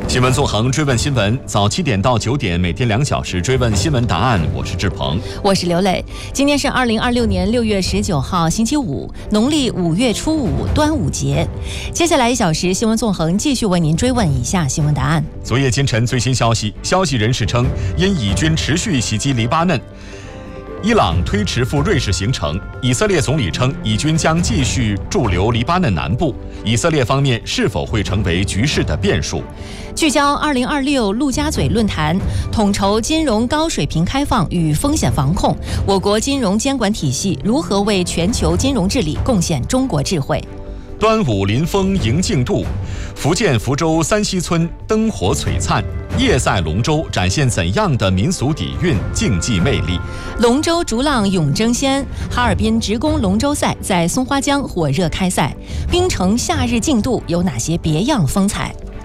新闻纵横追问新闻，早7点到9点，每天2小时追问新闻答案。我是志鹏， 我是刘磊。今天是2026年6月19号，星期五，农历5月初5，端午节。接下来1小时，新闻纵横继续为您追问以下新闻答案。 昨夜今晨最新消息，消息人士称，因以军持续袭击黎巴嫩，伊朗推迟赴瑞士行程。以色列总理称，以军将继续驻留黎巴嫩南部。以色列方面是否会成为局势的变数？ 聚焦2026陆家嘴论坛，统筹金融高水平开放与风险防控，我国金融监管体系如何为全球金融治理贡献中国智慧？ 端午临风迎竞渡，福建福州三溪村灯火璀璨，夜赛龙舟展现怎样的民俗底蕴、竞技魅力？ 龙舟逐浪永争先，哈尔滨职工龙舟赛在松花江火热开赛，冰城夏日竞渡有哪些别样风采？